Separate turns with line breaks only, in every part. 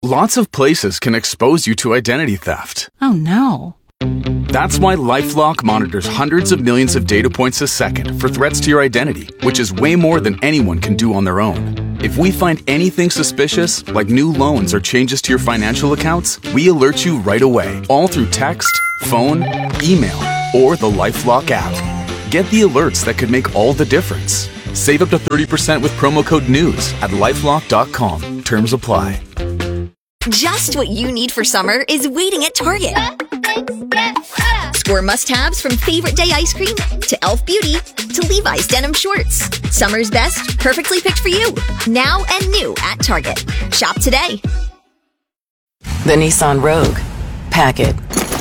Lots of places can expose you to identity theft.
Oh no.
That's why LifeLock monitors hundreds of millions of data points a second for threats to your identity, which is way more than anyone can do on their own. If we find anything suspicious, like new loans or changes to your financial accounts, we alert you right away, all through text, phone, email, or the LifeLock app. Get the alerts that could make all the difference. Save up to 30% with promo code NEWS at lifelock.com. Terms apply.
Just what you need for summer is waiting at Target. Score must-haves from favorite day ice cream to e.l.f. Beauty to Levi's denim shorts. Summer's best, perfectly picked for you. Now and new at Target. Shop today.
The Nissan Rogue. Pack it.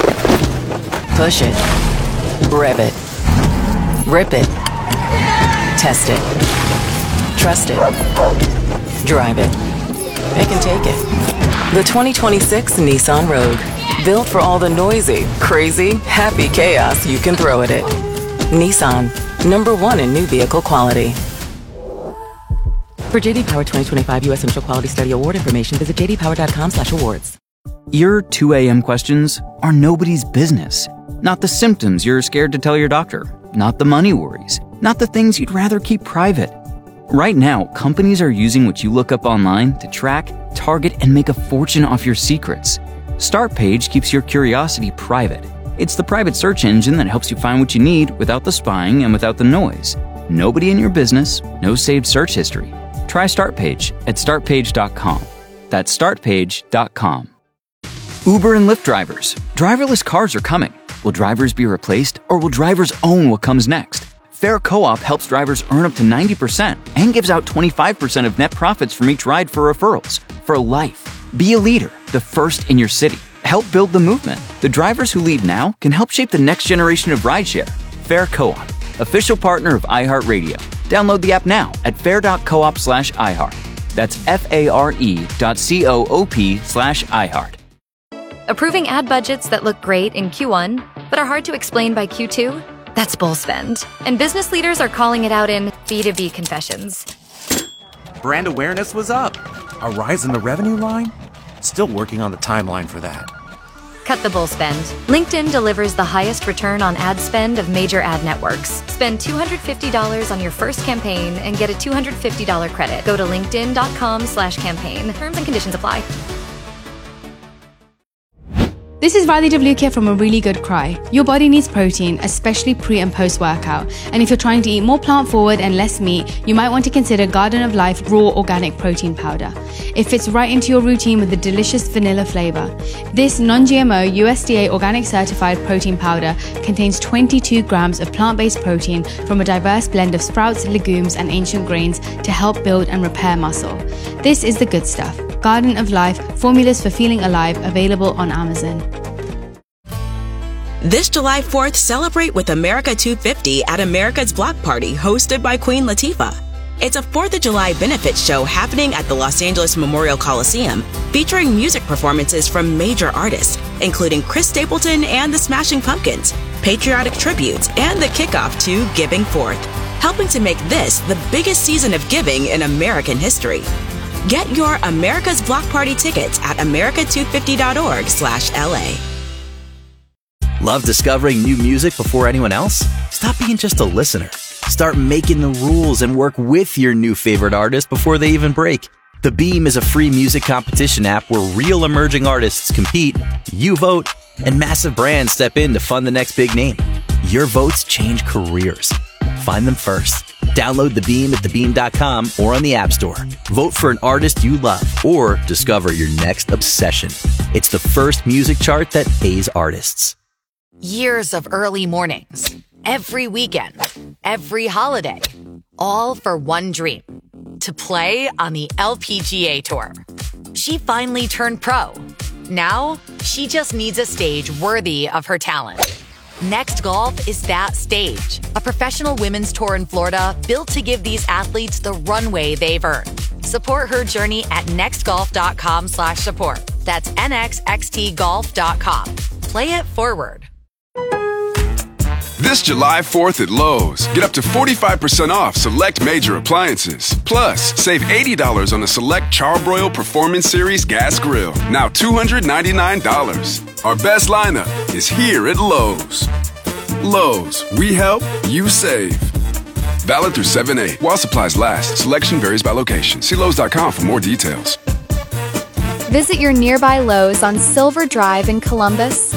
Push it. Rev it. Rip it. Test it. Trust it. Drive it. It can take it. The 2026 Nissan Rogue. Built for all the noisy, crazy, happy chaos you can throw at it. Nissan. #1 in new vehicle quality. For JD Power 2025 U.S. Initial Quality Study Award information, visit jdpower.com/awards.
Your 2 a.m. questions are nobody's business. Not the symptoms you're scared to tell your doctor. Not the money worries. Not the things you'd rather keep private. Right now, companies are using what you look up online to track, target, and make a fortune off your secrets. Startpage keeps your curiosity private. It's the private search engine that helps you find what you need without the spying and without the noise. Nobody in your business, no saved search history. Try Startpage at startpage.com. That's startpage.com. Uber and Lyft drivers. Driverless cars are coming. Will drivers be replaced, or will drivers own what comes next? Fair Co-op helps drivers earn up to 90% and gives out 25% of net profits from each ride for referrals for life. Be a leader, the first in your city. Help build the movement. The drivers who lead now can help shape the next generation of rideshare. Fair Co-op, official partner of iHeartRadio. Download the app now at fair.coop/iHeart. That's FARE.coop/iHeart.
Approving ad budgets that look great in Q1, but are hard to explain by Q2? That's bull spend. And business leaders are calling it out in B2B confessions.
Brand awareness was up. A rise in the revenue line? Still working on the timeline for that.
Cut the bull spend. LinkedIn delivers the highest return on ad spend of major ad networks. Spend $250 on your first campaign and get a $250 credit. Go to linkedin.com/campaign. Terms and conditions apply.
This is Radhi WK from A Really Good Cry. Your body needs protein, especially pre and post workout. And if you're trying to eat more plant forward and less meat, you might want to consider Garden of Life Raw Organic Protein Powder. It fits right into your routine with a delicious vanilla flavor. This non-GMO USDA organic certified protein powder contains 22 grams of plant-based protein from a diverse blend of sprouts, legumes, and ancient grains to help build and repair muscle. This is the good stuff. Garden of Life, formulas for feeling alive, available on Amazon.
This July 4th, celebrate with America 250 at America's Block Party, hosted by Queen Latifah. It's a 4th of July benefit show happening at the Los Angeles Memorial Coliseum, featuring music performances from major artists, including Chris Stapleton and the Smashing Pumpkins, patriotic tributes, and the kickoff to Giving Forth, helping to make this the biggest season of giving in American history. Get your America's Block Party tickets at america250.org/LA.
Love discovering new music before anyone else? Stop being just a listener. Start making the rules and work with your new favorite artist before they even break. The Beam is a free music competition app where real emerging artists compete, you vote, and massive brands step in to fund the next big name. Your votes change careers. Find them first. Download The Beam at thebeam.com or on the App Store. Vote for an artist you love or discover your next obsession. It's the first music chart that pays artists.
Years of early mornings, every weekend, every holiday, all for one dream, to play on the LPGA Tour. She finally turned pro. Now, she just needs a stage worthy of her talent. Next Golf is that stage, a professional women's tour in Florida built to give these athletes the runway they've earned. Support her journey at nextgolf.com/support. That's nxxtgolf.com. Play it forward.
This July 4th at Lowe's, get up to 45% off select major appliances. Plus, save $80 on a select Charbroil Performance Series gas grill, now $299. Our best lineup is here at Lowe's. Lowe's, we help, you save. Valid through 7/8. While supplies last, selection varies by location. See Lowes.com for more details.
Visit your nearby Lowe's on Silver Drive in Columbus.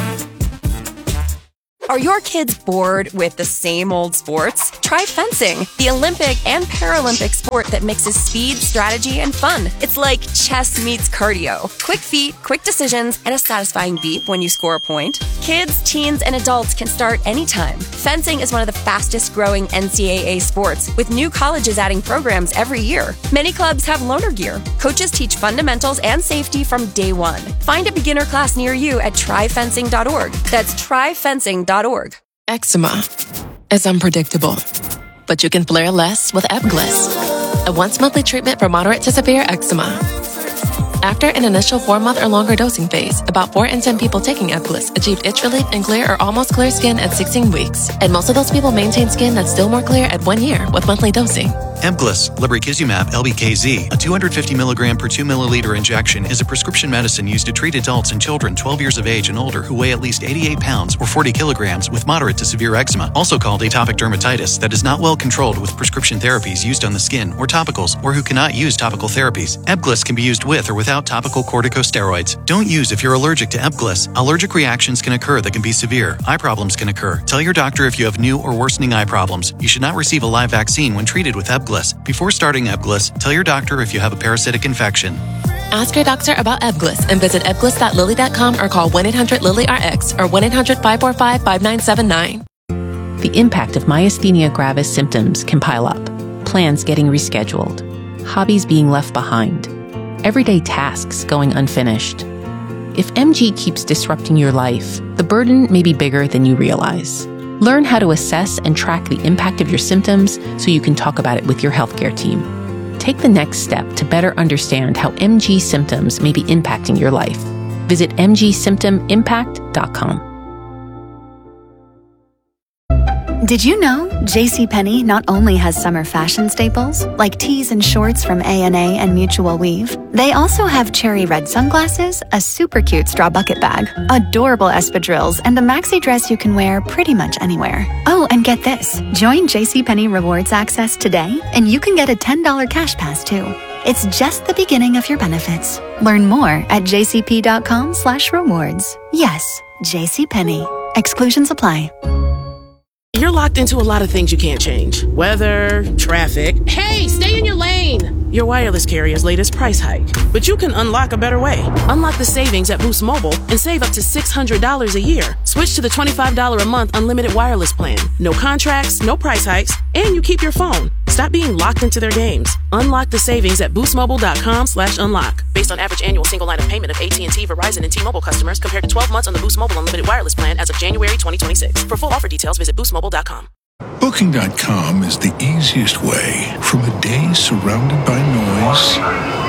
Are your kids bored with the same old sports? Try fencing, the Olympic and Paralympic sport that mixes speed, strategy, and fun. It's like chess meets cardio. Quick feet, quick decisions, and a satisfying beep when you score a point. Kids, teens, and adults can start anytime. Fencing is one of the fastest growing NCAA sports, with new colleges adding programs every year. Many clubs have loaner gear. Coaches teach fundamentals and safety from day one. Find a beginner class near you at tryfencing.org. That's tryfencing.org.
Eczema is unpredictable, but you can flare less with Ebglyss, a once-monthly treatment for moderate to severe eczema. After an initial 4-month or longer dosing phase, about 4 in 10 people taking Ebglyss achieved itch relief and clear or almost clear skin at 16 weeks, and most of those people maintain skin that's still more clear at 1 year with monthly dosing.
Ebglyss, lebrikizumab LBKZ, a 250 milligram per 2 milliliter injection, is a prescription medicine used to treat adults and children 12 years of age and older who weigh at least 88 pounds or 40 kilograms with moderate to severe eczema, also called atopic dermatitis, that is not well controlled with prescription therapies used on the skin or topicals, or who cannot use topical therapies. Ebglyss can be used with or without topical corticosteroids. Don't use if you're allergic to Ebglyss. Allergic reactions can occur that can be severe. Eye problems can occur. Tell your doctor if you have new or worsening eye problems. You should not receive a live vaccine when treated with Ebglyss. Before starting Ebglyss, tell your doctor if you have a parasitic infection.
Ask your doctor about Ebglyss and visit ebglyss.lilly.com or call 1-800-LILY-RX or 1-800-545-5979.
The impact of myasthenia gravis symptoms can pile up. Plans getting rescheduled. Hobbies being left behind. Everyday tasks going unfinished. If MG keeps disrupting your life, the burden may be bigger than you realize. Learn how to assess and track the impact of your symptoms so you can talk about it with your healthcare team. Take the next step to better understand how MG symptoms may be impacting your life. Visit mgsymptomimpact.com.
Did you know JCPenney not only has summer fashion staples, like tees and shorts from A&A and Mutual Weave, they also have cherry red sunglasses, a super cute straw bucket bag, adorable espadrilles, and a maxi dress you can wear pretty much anywhere. Oh, and get this. Join JCPenney Rewards Access today, and you can get a $10 cash pass too. It's just the beginning of your benefits. Learn more at jcp.com/rewards. Yes, JCPenney. Exclusions apply.
You're locked into a lot of things you can't change. Weather, traffic. Hey, stay in your lane! Your wireless carrier's latest price hike. But you can unlock a better way. Unlock the savings at Boost Mobile and save up to $600 a year. Switch to the $25 a month unlimited wireless plan. No contracts, no price hikes, and you keep your phone. Stop being locked into their games. Unlock the savings at boostmobile.com/unlock. Based on average annual single line of payment of AT&T, Verizon, and T-Mobile customers compared to 12 months on the Boost Mobile unlimited wireless plan as of January 2026. For full offer details, visit boostmobile.com.
Booking.com is the easiest way from a day surrounded by noise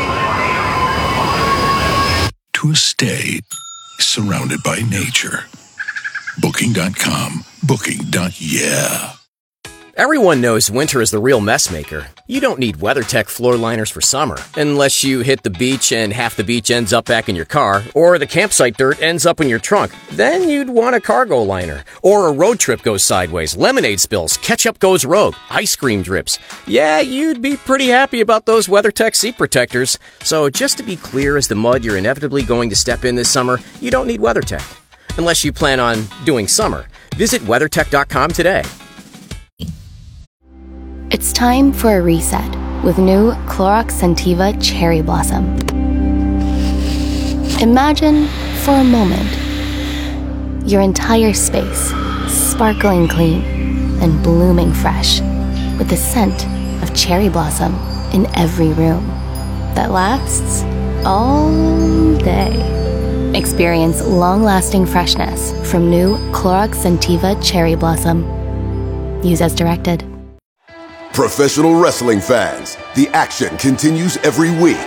to a stay surrounded by nature. Booking.com. Booking.yeah.
Everyone knows winter is the real mess maker. You don't need WeatherTech floor liners for summer, unless you hit the beach and half the beach ends up back in your car, or the campsite dirt ends up in your trunk. Then you'd want a cargo liner. Or a road trip goes sideways, lemonade spills, ketchup goes rogue, ice cream drips. Yeah, you'd be pretty happy about those WeatherTech seat protectors. So just to be clear as the mud you're inevitably going to step in this summer, you don't need WeatherTech. Unless you plan on doing summer. Visit WeatherTech.com today.
It's time for a reset with new Clorox Scentiva Cherry Blossom. Imagine, for a moment, your entire space sparkling clean and blooming fresh with the scent of cherry blossom in every room that lasts all day. Experience long-lasting freshness from new Clorox Scentiva Cherry Blossom. Use as directed.
Professional wrestling fans, the action continues every week.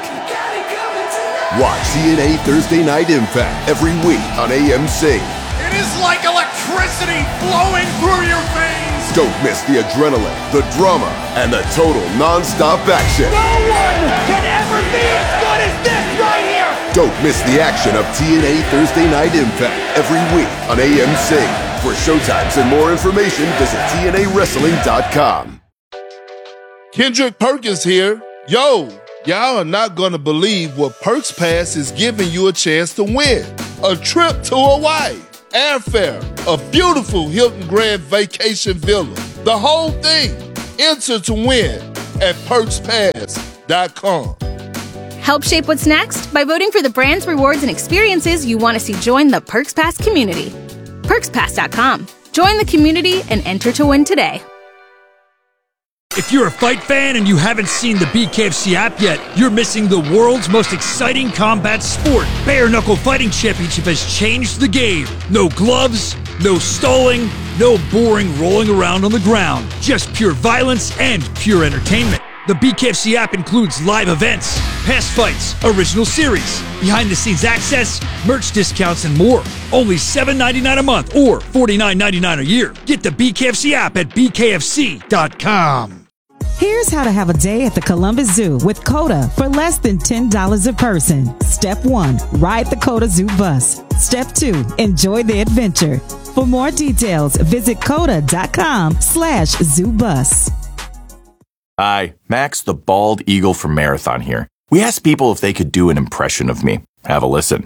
Watch TNA Thursday Night Impact every week on AMC.
It is like electricity.
electricity flowing through your veins.
Don't miss the adrenaline, the drama, and the total non-stop action.
No one can ever be as good as this right here.
Don't miss the action of TNA Thursday Night Impact every week on AMC. For showtimes and more information, visit TNAWrestling.com.
Kendrick Perkins here. Yo, y'all are not gonna believe what Perks Pass is giving you a chance to win. A trip to Hawaii, airfare, a beautiful Hilton Grand Vacation Villa. The whole thing. Enter to win at PerksPass.com.
Help shape what's next by voting for the brands, rewards, and experiences you want to see join the Perks Pass community. PerksPass.com. Join the community and enter to win today.
If you're a fight fan and you haven't seen the BKFC app yet, you're missing the world's most exciting combat sport. Bare Knuckle Fighting Championship has changed the game. No gloves, no stalling, no boring rolling around on the ground. Just pure violence and pure entertainment. The BKFC app includes live events, past fights, original series, behind-the-scenes access, merch discounts, and more. Only $7.99 a month or $49.99 a year. Get the BKFC app at bkfc.com.
Here's how to have a day at the Columbus Zoo with CODA for less than $10 a person. Step 1, ride the CODA Zoo bus. Step 2, enjoy the adventure. For more details, visit coda.com/zoobus.
Hi, Max the Bald Eagle from Marathon here. We asked people if they could do an impression of me. Have a listen.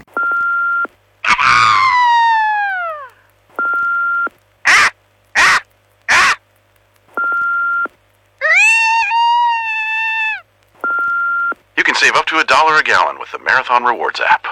You can save up to $1 a gallon with the Marathon Rewards app.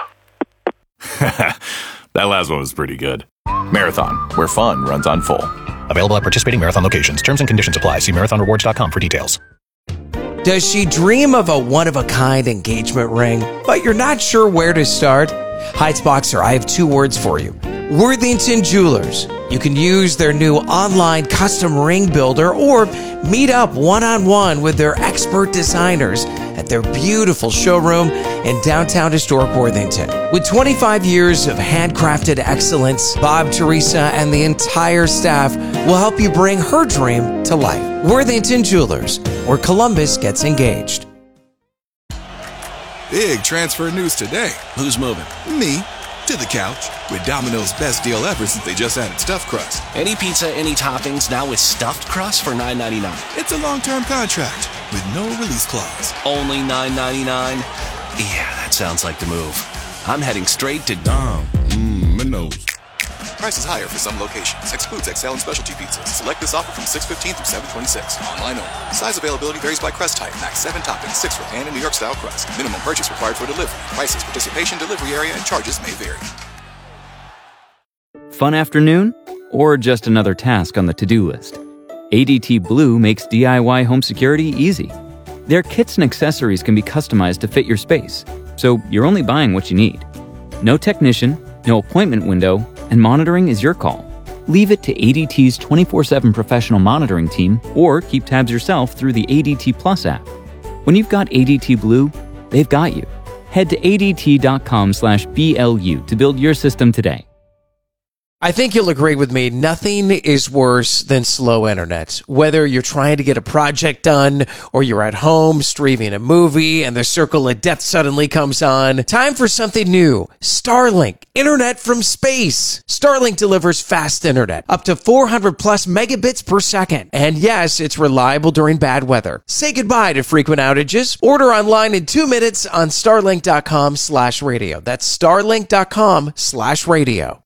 That last one was pretty good. Marathon, where fun runs on full.
Available at participating Marathon locations. Terms and conditions apply. See marathonrewards.com for details.
Does she dream of a one-of-a-kind engagement ring, but you're not sure where to start? Heights Boxer, I have 2 words for you. Worthington Jewelers. You can use their new online custom ring builder or meet up one-on-one with their expert designers at their beautiful showroom in downtown historic Worthington. With 25 years of handcrafted excellence, Bob, Teresa, and the entire staff will help you bring her dream to life. Worthington Jewelers, where Columbus gets engaged.
Big transfer news today.
Who's moving?
Me. To the couch with Domino's best deal ever since they just added stuffed crust.
Any pizza, any toppings, now with stuffed crust for $9.99.
It's a long-term contract with no release clause.
Only $9.99? Yeah, that sounds like the move. I'm heading straight to
Domino's.
Price is higher for some locations. Excludes XL and specialty pizzas. Select this offer from 6/15 through 7/26. Online only. Size availability varies by crust type. Max 7 toppings, 6 for pan and New York style crust. Minimum purchase required for delivery. Prices, participation, delivery area, and charges may vary.
Fun afternoon? Or just another task on the to-do list? ADT Blue makes DIY home security easy. Their kits and accessories can be customized to fit your space, so you're only buying what you need. No technician, no appointment window, and monitoring is your call. Leave it to ADT's 24/7 professional monitoring team or keep tabs yourself through the ADT Plus app. When you've got ADT Blue, they've got you. Head to ADT.com/BLU to build your system today.
I think you'll agree with me, nothing is worse than slow internet. Whether you're trying to get a project done or you're at home streaming a movie and the circle of death suddenly comes on, time for something new. Starlink, internet from space. Starlink delivers fast internet, up to 400 plus megabits per second. And yes, it's reliable during bad weather. Say goodbye to frequent outages. Order online in 2 minutes on starlink.com/radio. That's starlink.com/radio.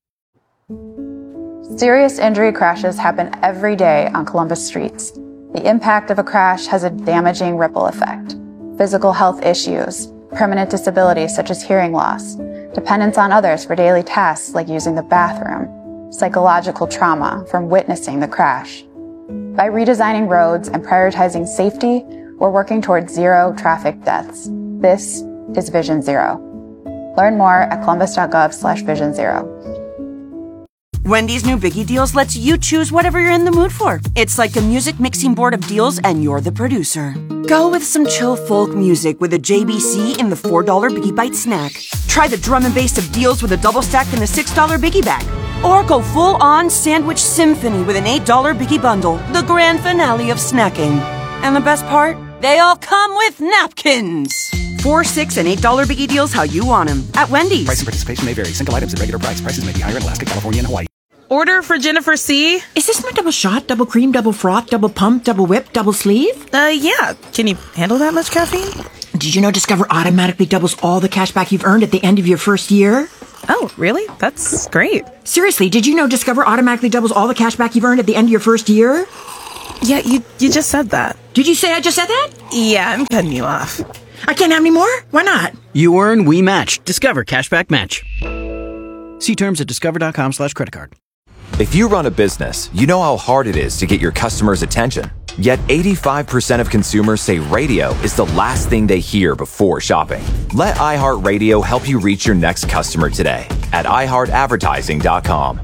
Serious injury crashes happen every day on Columbus streets. The impact of a crash has a damaging ripple effect. Physical health issues, permanent disabilities such as hearing loss, dependence on others for daily tasks like using the bathroom, psychological trauma from witnessing the crash. By redesigning roads and prioritizing safety, we're working towards 0 traffic deaths. This is Vision Zero. Learn more at columbus.gov/Vision Zero.
Wendy's new Biggie Deals lets you choose whatever you're in the mood for. It's like a music mixing board of deals and you're the producer. Go with some chill folk music with a JBC in the $4 Biggie Bite snack. Try the drum and bass of deals with a double stack in the $6 Biggie Bag. Or go full-on sandwich symphony with an $8 Biggie Bundle, the grand finale of snacking. And the best part? They all come with napkins. 4, 6, and $8 Biggie deals how you want them at Wendy's.
Price and participation may vary. Single items at regular price. Prices may be higher in Alaska, California, and Hawaii.
Order for Jennifer C.
Is this my double shot, double cream, double froth, double pump, double whip, double sleeve?
Yeah. Can you handle that much caffeine?
Did you know Discover automatically doubles all the cash back you've earned at the end of your first year?
Oh, really? That's great.
Seriously, did you know Discover automatically doubles all the cash back you've earned at the end of your first year?
Yeah, you just said that.
Did you say I just said that?
Yeah, I'm cutting you off.
I can't have any more? Why not?
You earn, we match. Discover Cashback Match. See terms at discover.com/creditcard.
If you run a business, you know how hard it is to get your customers' attention. Yet 85% of consumers say radio is the last thing they hear before shopping. Let iHeartRadio help you reach your next customer today at iHeartAdvertising.com.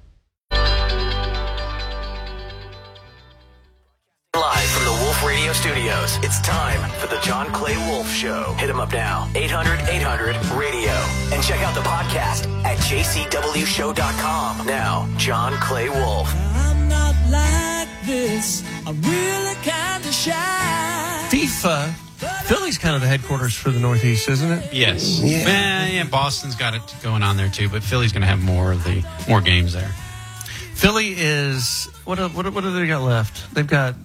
Live from the Wolf Radio Studios, it's time for the John Clay Wolf Show. Hit him up now, 800-800-RADIO. And check out the podcast at jcwshow.com. Now, John Clay Wolf.
I'm not like this. I'm really kind of shy.
FIFA, Philly's kind of the headquarters for the Northeast, isn't it?
Yes.
Yeah.
Boston's got it going on there too, but Philly's going to have more games there.
Philly is what do they got left? They've got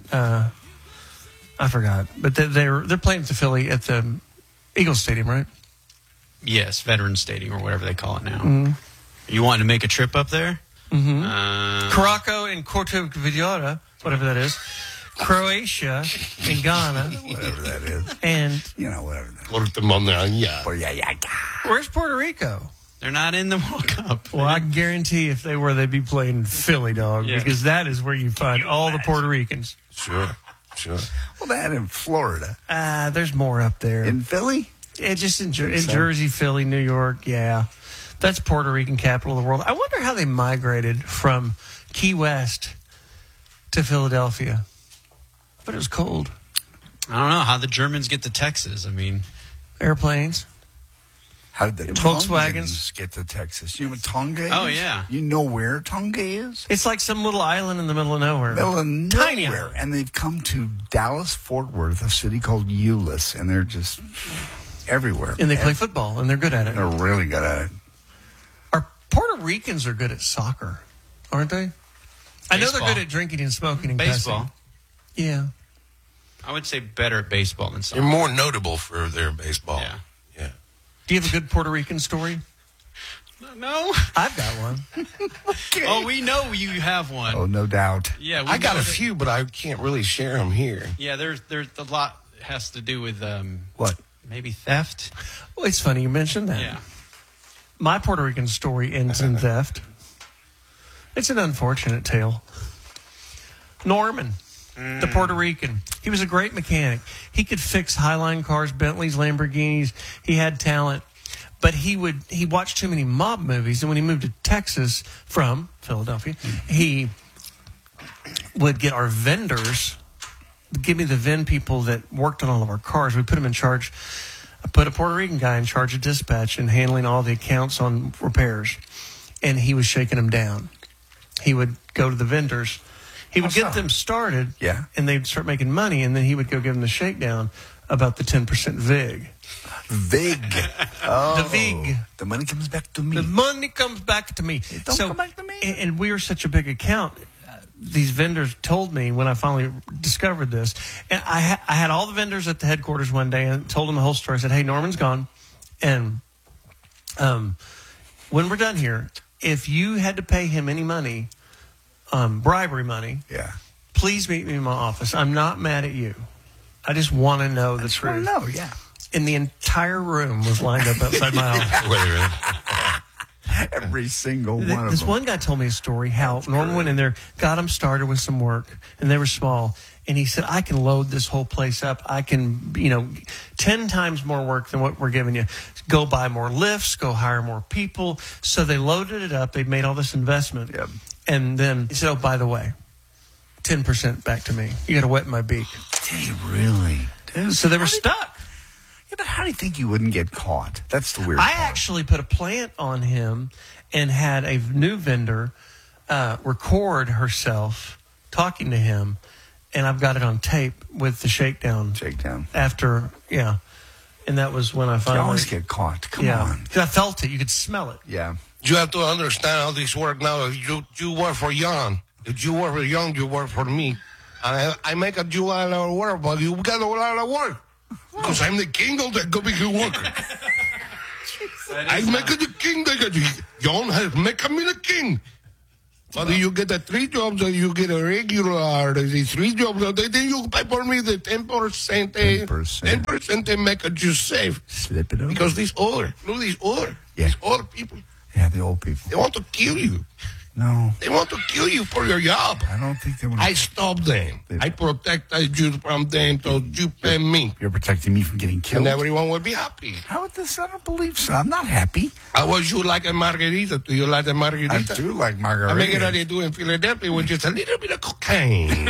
I forgot, but they're playing to Philly at the Eagles Stadium, right?
Yes, Veterans Stadium or whatever they call it now.
Mm-hmm.
You wanting to make a trip up there?
Mm-hmm. Caraco and Cortevijota, whatever that is. Croatia and Ghana,
whatever that is,
and
whatever that is.
Where's Puerto Rico?
They're not in the World Cup.
Well, I guarantee if they were, they'd be playing Philly, dog, because that is where you find all the Puerto Ricans.
Sure. Well, that in Florida.
There's more up there.
In Philly?
Yeah, just in Jersey, Philly, New York, yeah. That's Puerto Rican capital of the world. I wonder how they migrated from Key West to Philadelphia. But it was cold.
I don't know how the Germans get to Texas. I mean,
airplanes.
How did the
Volkswagens
get to Texas? You know what Tonga is?
Oh, yeah.
You know where Tonga is?
It's like some little island in the middle of nowhere.
Tiny island. And they've come to Dallas-Fort Worth, a city called Euless, and they're just everywhere.
And they play football, and they're good at it.
They're really good at it.
Puerto Ricans are good at soccer, aren't they? Baseball. I know they're good at drinking and smoking and
baseball.
Cussing. Yeah.
I would say better at baseball than soccer.
You're more notable for their baseball.
Yeah.
Do you have a good Puerto Rican story?
No.
I've got one.
Okay. Oh, we know you have one.
Oh, no doubt.
Yeah,
I got a few, but I can't really share them here.
Yeah, there's a lot has to do with
what?
Maybe theft.
Well, it's funny you mentioned that.
Yeah.
My Puerto Rican story ends in theft. It's an unfortunate tale. Norman, the Puerto Rican, he was a great mechanic. He could fix Highline cars, Bentleys, Lamborghinis. He had talent. But he watched too many mob movies, and when he moved to Texas from Philadelphia, he would get our vendors, give me the VIN people that worked on all of our cars. We put them in charge. I put a Puerto Rican guy in charge of dispatch and handling all the accounts on repairs, and he was shaking them down. He would go to the vendors. He would get them started, and they'd start making money, and then he would go give them the shakedown about the 10% VIG.
VIG. Oh,
the VIG.
The money comes back to me.
The money comes back to me.
It don't come back to me.
And we were such a big account. These vendors told me when I finally discovered this. And I had all the vendors at the headquarters one day and told them the whole story. I said, hey, Norman's gone. And when we're done here, if you had to pay him any money, bribery money, please meet me in my office. I'm not mad at you. I just want to know the truth.
I want to know,
And the entire room was lined up outside my office.
Wait a minute. Every single one of them.
This one guy told me a story how Norman went in there, got him started with some work, and they were small. And he said, I can load this whole place up. I can, 10 times more work than what we're giving you. Go buy more lifts, go hire more people. So they loaded it up. They made all this investment.
Yep.
And then he said, oh, by the way, 10% back to me. You got to wet my beak.
Did he really? Dude,
so they were stuck.
Yeah, but how do you think you wouldn't get caught? That's the weird
I
part.
actually put a plant on him and had a new vendor record herself talking to him, and I've got it on tape with the shakedown. After, yeah. And that was when I finally...
You always get caught. Come on.
'Cause I felt it. You could smell it.
Yeah.
You have to understand how this works now. You work for Jan. If you work for Jan, you work for me. And I make a you a lot of work, but you got a lot of work. Because I'm the king of the government worker. I make it the king. Jan has made me the king. Whether you get the 3 jobs or you get a regular, the 3 jobs, then you pay for me the 10%. 10% they make it you save.
Slip it over.
Because these older, these older people.
Yeah, the old people.
They want to kill you.
No.
They want to kill you for your job.
I don't think they want to.
I stop them. I protect you from them, so you pay me.
You're protecting me from getting killed.
And everyone will be happy.
How would this? I don't believe so. I'm not happy.
How would you like a margarita? Do you like a margarita?
I do like margarita.
I make it how they do in Philadelphia with just a little bit of cocaine.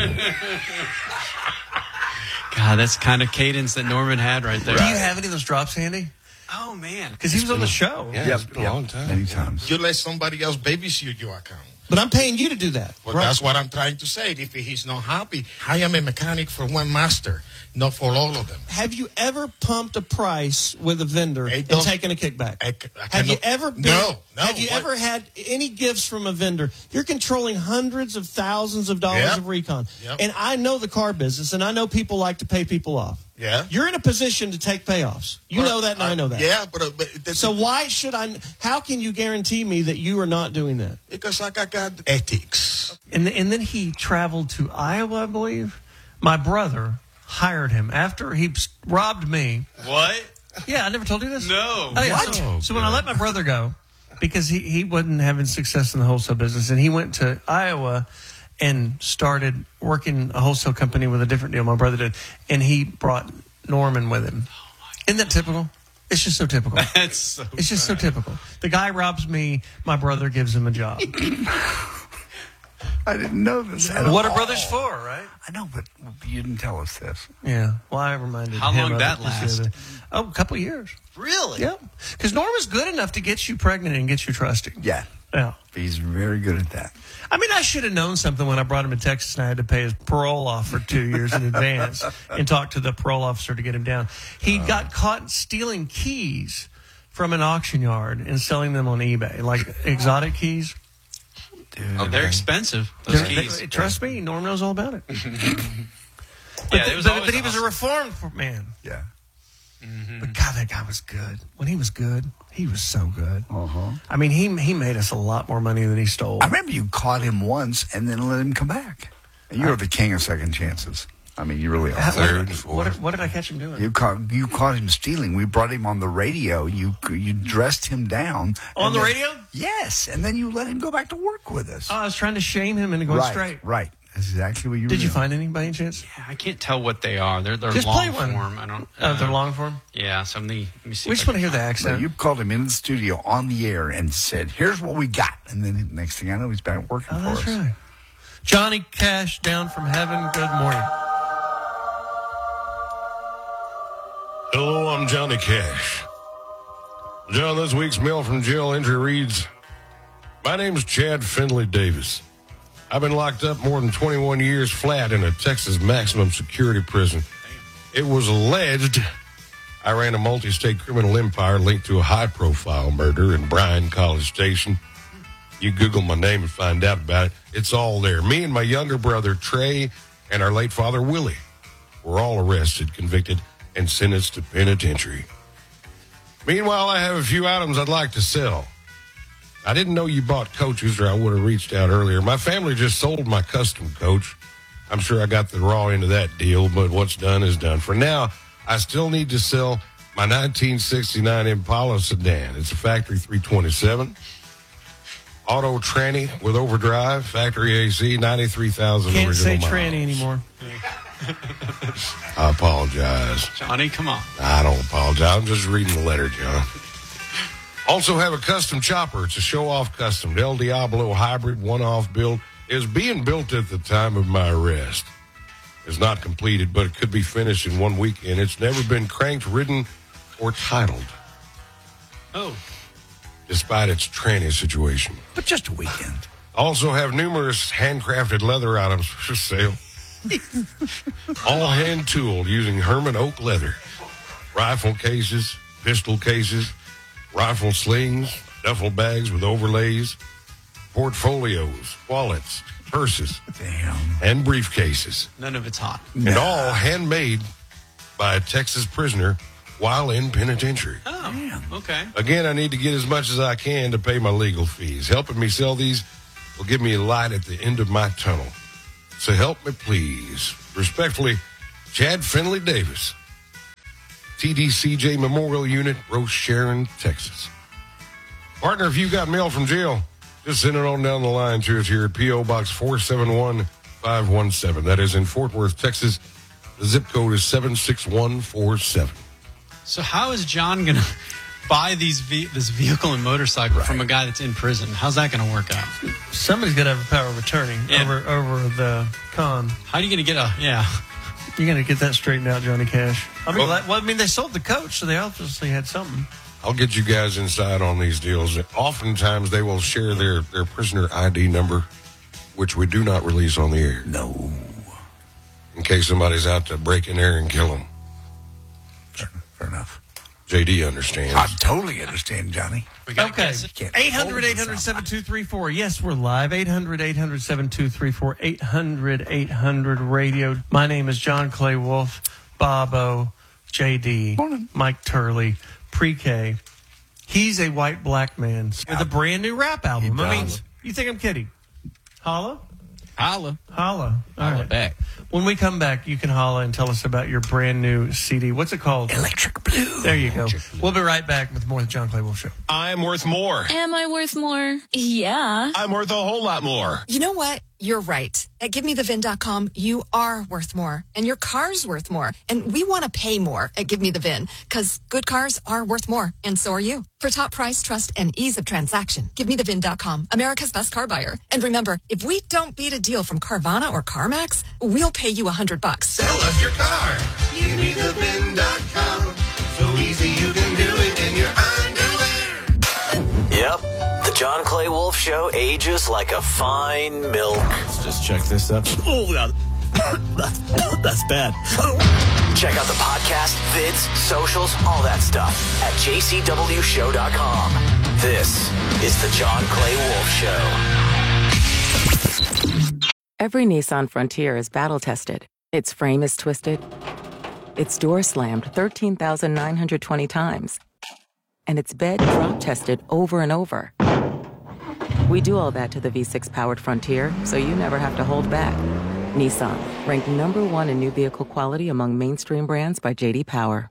God, that's kind of cadence that Norman had right there.
Do you have any of those drops handy?
Oh, man.
Because he was on the show.
Yeah, it's been a long time.
Many times.
You let somebody else babysit your account.
But I'm paying you to do that.
Well, that's what I'm trying to say. If he's not happy, I am a mechanic for one master, not for all of them.
Have you ever pumped a price with a vendor and taken a kickback? Have you ever been,
No.
Have you ever had any gifts from a vendor? You're controlling hundreds of thousands of dollars of recon.
Yep.
And I know the car business, and I know people like to pay people off.
Yeah.
You're in a position to take payoffs. You know that, and I know that.
Yeah, but
so why should I? How can you guarantee me that you are not doing that?
Because I got ethics.
And then he traveled to Iowa, I believe. My brother hired him after he robbed me.
What?
Yeah, I never told you this.
No.
Oh, yeah.
What?
So when I let my brother go, because he wasn't having success in the wholesale business, and he went to Iowa and started working a wholesale company with a different deal my brother did, and he brought Norman with him. Isn't that typical? It's just so typical.
That's so
It's just so typical. The guy robs me, my brother gives him a job.
I didn't know this.
What are brothers for, right?
I know, but you didn't tell us this.
Yeah. Well, I reminded
How
him
long
of
that
it just
last?
the other- Oh, a couple of years.
Really?
Yeah. Because Norman's good enough to get you pregnant and get you trusting.
Yeah.
Yeah.
He's very good at that.
I mean, I should have known something when I brought him to Texas and I had to pay his parole off for 2 years in advance and talk to the parole officer to get him down. He got caught stealing keys from an auction yard and selling them on eBay, like exotic keys.
Dude,
Oh, they're expensive, those keys.
Trust me, Norm knows all about it.
Yeah, it was always
but he was a reformed man.
Yeah.
But God, that guy was good. When he was good, he was so good.
Uh-huh.
I mean, he made us a lot more money than he stole.
I remember you caught him once and then let him come back. And you're the king of second chances. I mean, you really are.
What did I catch him doing?
You caught him stealing. We brought him on the radio. You dressed him down.
On the radio?
Yes. And then you let him go back to work with us.
Oh, I was trying to shame him into going straight.
Right. That's exactly what you were
Did you
doing.
find any by any chance?
Yeah, I can't tell what they are. They're
Just
long
play one.
form. I don't.
They're long form?
Yeah, let me see.
We
if
just
I
want to hear the
No,
accent.
you called him into the studio on the air and said, here's what we got. And then next thing I know, he's back working
Oh,
for
that's
us.
right. Johnny Cash down from heaven. Good morning.
Hello, I'm Johnny Cash. John, this week's mail from jail entry reads, my name's Chad Findlay Davis. I've been locked up more than 21 years flat in a Texas maximum security prison. It was alleged I ran a multi-state criminal empire linked to a high-profile murder in Bryan College Station. You Google my name and find out about it. It's all there. Me and my younger brother, Trey, and our late father, Willie, were all arrested, convicted, and sentenced to penitentiary. Meanwhile, I have a few items I'd like to sell. I didn't know you bought coaches, or I would have reached out earlier. My family just sold my custom coach. I'm sure I got the raw end of that deal, but what's done is done. For now, I still need to sell my 1969 Impala sedan. It's a factory 327. Auto tranny with overdrive, factory AC, 93,000
Can't
original
say
miles.
tranny anymore.
I apologize.
Johnny, come on.
I don't apologize. I'm just reading the letter, John. Also have a custom chopper. It's a show-off custom. El Diablo hybrid one-off build is being built at the time of my arrest. is not completed, but it could be finished in 1 week, and it's never been cranked, ridden, or titled.
Oh.
Despite its tranny situation.
But just a weekend.
Also have numerous handcrafted leather items for sale. All hand-tooled using Herman oak leather. Rifle cases, pistol cases, rifle slings, duffel bags with overlays, portfolios, wallets, purses, and briefcases.
None of it's hot.
And all handmade by a Texas prisoner while in penitentiary.
Oh, okay.
Again, I need to get as much as I can to pay my legal fees. Helping me sell these will give me a light at the end of my tunnel. So help me, please. Respectfully, Chad Finley Davis, TDCJ Memorial Unit, Rose Sharon, Texas. Partner, if you got mail from jail, just send it on down the line to us here at P.O. Box 471517. That is in Fort Worth, Texas. The zip code is 76147.
So how is John going to buy this vehicle and motorcycle from a guy that's in prison? How's that going to work out?
Somebody's got to have a power of attorney over the con.
How are you going to get
You're going to get that straightened out, Johnny Cash. I mean, they sold the coach, so they obviously had something.
I'll get you guys inside on these deals. Oftentimes, they will share their prisoner ID number, which we do not release on the air.
No.
In case somebody's out to break in there and kill them.
Fair enough.
JD understands.
I totally understand, Johnny.
Okay. 800-800-7234. Yes, we're live. 800-800-7234. 800-800-radio. My name is John Clay Wolf, Bobo, JD,
Morning.
Mike Turley, Pre-K. He's a white black man with a brand new rap album. I mean, you think I'm kidding? Holla?
Holla.
Holla. All
Holla
right.
back.
When we come back, you can holla and tell us about your brand new CD. What's it called?
Electric Blue.
There you go. We'll be right back with more of the John Clay Wolf Show.
I'm worth more.
Am I worth more? Yeah.
I'm worth a whole lot more.
You know what? You're right. At GiveMeTheVin.com, you are worth more. And your car's worth more. And we want to pay more at GiveMeTheVin, because good cars are worth more. And so are you. For top price, trust, and ease of transaction, GiveMeTheVin.com, America's best car buyer. And remember, if we don't beat a deal from Carvana or CarMax, we'll pay you $100.
Sell us your car. GiveMeTheVin.com. So easy you can do it in your underwear.
Yep. The John Clay Wolf Show ages like a fine milk.
Let's just check this up.
Oh, that's bad.
Check out the podcast, vids, socials, all that stuff at jcwshow.com. This is the John Clay Wolf Show.
Every Nissan Frontier is battle-tested. Its frame is twisted. Its door slammed 13,920 times. And its bed drop-tested over and over. We do all that to the V6-powered Frontier, so you never have to hold back. Nissan, ranked #1 in new vehicle quality among mainstream brands by J.D. Power.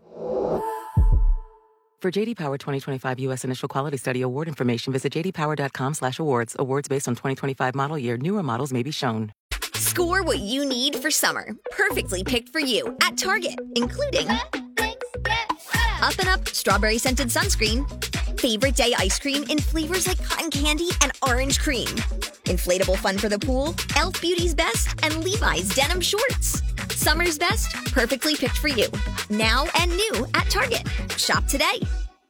For J.D. Power 2025 U.S. Initial Quality Study award information, visit jdpower.com/awards. Awards based on 2025 model year. Newer models may be shown.
Score what you need for summer. Perfectly picked for you at Target, including Up and Up Strawberry Scented Sunscreen, Favorite Day Ice Cream in flavors like cotton candy and orange cream, Inflatable Fun for the Pool, Elf Beauty's Best, and Levi's Denim Shorts. Summer's best, perfectly picked for you. Now and new at Target. Shop today.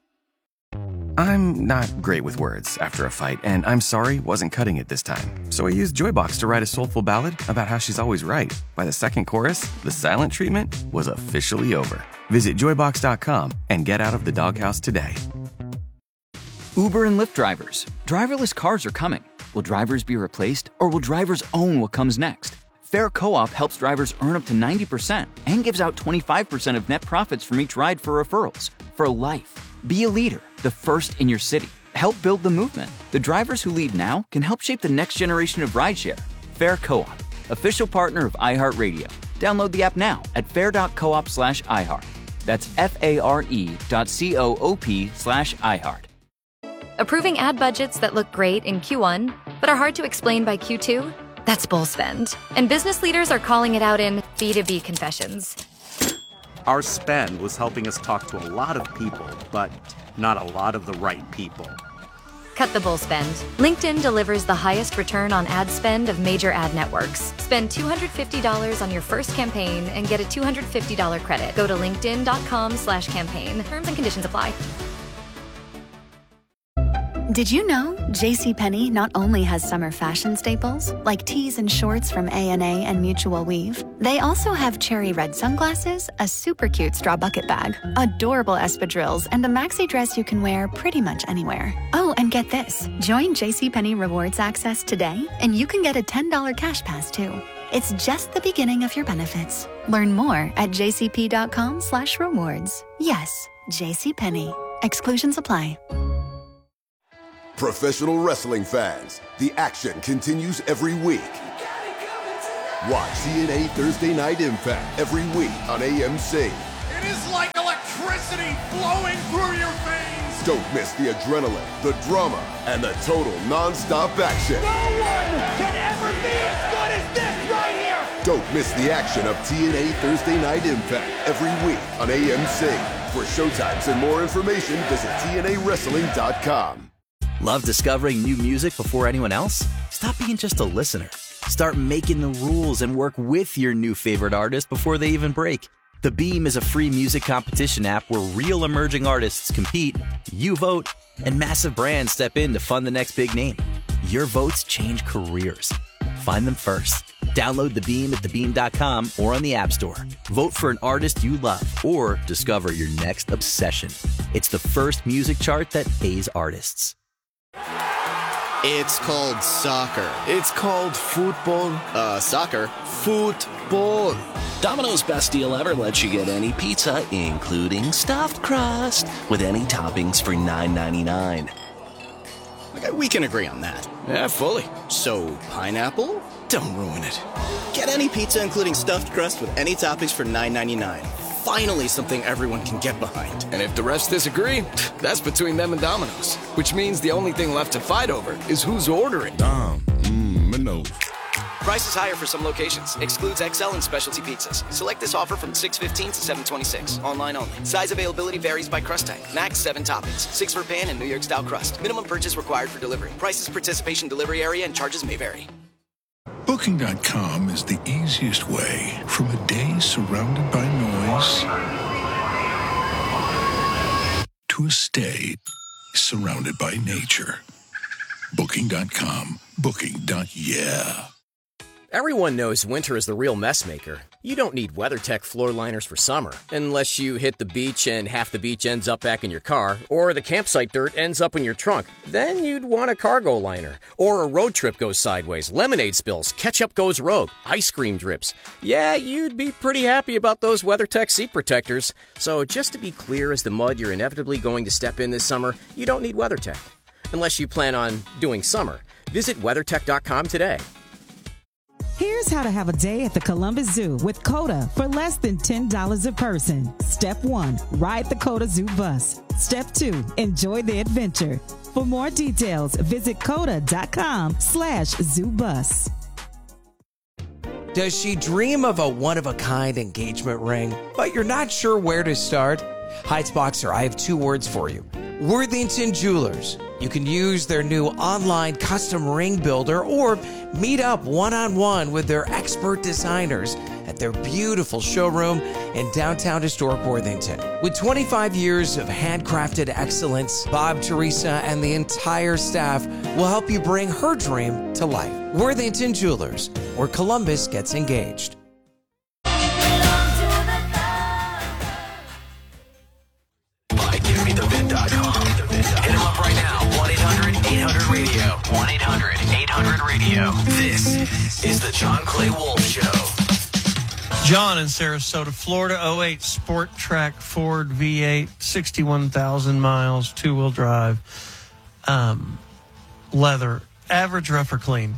I'm not great with words after a fight, and I'm sorry wasn't cutting it this time. So I used Joybox to write a soulful ballad about how she's always right. By the second chorus, the silent treatment was officially over. Visit Joybox.com and get out of the doghouse today.
Uber and Lyft drivers. Driverless cars are coming. Will drivers be replaced, or will drivers own what comes next? Fair Co-op helps drivers earn up to 90% and gives out 25% of net profits from each ride for referrals. For life. Be a leader, the first in your city. Help build the movement. The drivers who lead now can help shape the next generation of rideshare. Fair Co-op, official partner of iHeartRadio. Download the app now at fair.coop/iHeart. That's FARE.coop/iHeart.
Approving ad budgets that look great in Q1, but are hard to explain by Q2? That's bull spend. And business leaders are calling it out in B2B confessions.
Our spend was helping us talk to a lot of people, but not a lot of the right people.
Cut the bull spend. LinkedIn delivers the highest return on ad spend of major ad networks. Spend $250 on your first campaign and get a $250 credit. Go to linkedin.com/campaign. Terms and conditions apply.
Did you know JCPenney not only has summer fashion staples, like tees and shorts from A&A and Mutual Weave, they also have cherry red sunglasses, a super cute straw bucket bag, adorable espadrilles, and a maxi dress you can wear pretty much anywhere. Oh, and get this. Join JCPenney Rewards Access today, and you can get a $10 cash pass, too. It's just the beginning of your benefits. Learn more at jcp.com/rewards. Yes, JCPenney. Exclusions apply.
Professional wrestling fans, the action continues every week. Watch TNA Thursday Night Impact every week on AMC.
It is like electricity flowing through your veins.
Don't miss the adrenaline, the drama, and the total non-stop action.
No one can ever be as good as this right here.
Don't miss the action of TNA Thursday Night Impact every week on AMC. For showtimes and more information, visit TNAWrestling.com.
Love discovering new music before anyone else? Stop being just a listener. Start making the rules and work with your new favorite artist before they even break. The Beam is a free music competition app where real emerging artists compete, you vote, and massive brands step in to fund the next big name. Your votes change careers. Find them first. Download The Beam at thebeam.com or on the App Store. Vote for an artist you love or discover your next obsession. It's the first music chart that pays artists.
It's called soccer.
It's called football.
Soccer.
Football. Domino's Best Deal Ever lets you get any pizza, including stuffed crust, with any toppings for $9.99.
Okay, we can agree on that.
Yeah, fully.
So, pineapple?
Don't ruin it.
Get any pizza, including stuffed crust, with any toppings for $9.99. Finally, something everyone can get behind.
And if the rest disagree, that's between them and Domino's. Which means the only thing left to fight over is who's ordering.
Domino's.
Prices higher for some locations. Excludes XL and specialty pizzas. Select this offer from 6/15 to 7/26. Online only. Size availability varies by crust type. Max 7 toppings. 6 for pan and New York style crust. Minimum purchase required for delivery. Prices, participation, delivery area, and charges may vary.
Booking.com is the easiest way from a day surrounded by noise to a stay surrounded by nature. Booking.com. Booking.yeah.
Everyone knows winter is the real mess maker. You don't need WeatherTech floor liners for summer, unless you hit the beach and half the beach ends up back in your car, or the campsite dirt ends up in your trunk. Then you'd want a cargo liner. Or a road trip goes sideways, lemonade spills, ketchup goes rogue, ice cream drips. Yeah, you'd be pretty happy about those WeatherTech seat protectors. So just to be clear as the mud you're inevitably going to step in this summer, you don't need WeatherTech. Unless you plan on doing summer. Visit WeatherTech.com today.
Here's how to have a day at the Columbus Zoo with COTA for less than $10 a person. Step 1, ride the COTA Zoo bus. Step 2, enjoy the adventure. For more details, visit COTA.com/zoobus.
Does she dream of a one-of-a-kind engagement ring, but you're not sure where to start? Heights Boxer, I have 2 words for you. Worthington Jewelers. You can use their new online custom ring builder or meet up one-on-one with their expert designers at their beautiful showroom in downtown historic Worthington. With 25 years of handcrafted excellence, Bob, Teresa, and the entire staff will help you bring her dream to life. Worthington Jewelers, where Columbus gets engaged.
GetMeTheVin.com. Hit him up right now. 1-800-800-RADIO. 1-800-800-RADIO. This is the John Clay Wolf Show.
John in Sarasota, Florida, 08 Sport Track Ford V8, 61,000 miles, 2-wheel drive, leather. Average, rough, or clean?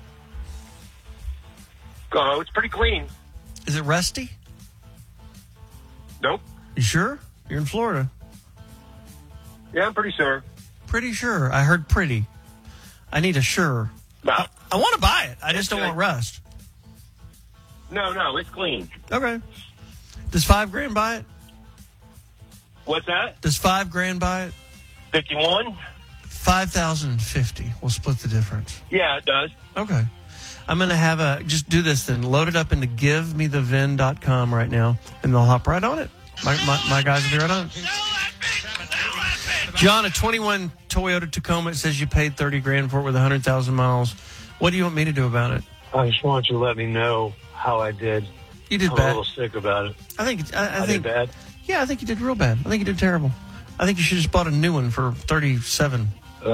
Oh, it's pretty clean.
Is it rusty?
Nope.
You sure? You're in Florida.
Yeah, I'm pretty sure.
Pretty sure. I heard pretty. I need a sure.
No.
I want to buy it. I just don't want rust.
No, it's clean.
Okay. Does $5,000 buy it?
What's that?
Does $5,000 buy it?
51.
$5,050 will split the difference.
Yeah, it does.
Okay. I'm going to just do this then. Load it up into givemethevin.com right now, and they'll hop right on it. My guys will be right on it. John, a 21 Toyota Tacoma, it says you paid $30,000 for it with 100,000 miles. What do you want me to do about it?
I just want you to let me know how I did.
You did
I'm
bad.
a little sick about it.
I think
I did bad.
Yeah, I think you did real bad. I think you did terrible. I think you should have just bought a new one for $37,000.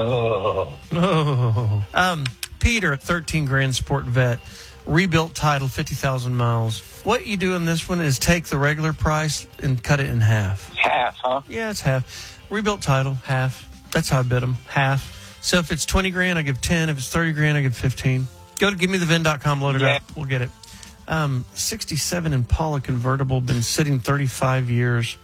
Oh.
Peter, $13,000 Sport Vet, rebuilt title, 50,000 miles. What you do in this one is take the regular price and cut it in half.
Half, huh?
Yeah, it's half. Rebuilt title, half. That's how I bid them, half. So if it's $20,000, I give 10. If it's $30,000, I give 15. Go to givemethevin.com, load it up. We'll get it. 67 Impala convertible, been sitting 35 years.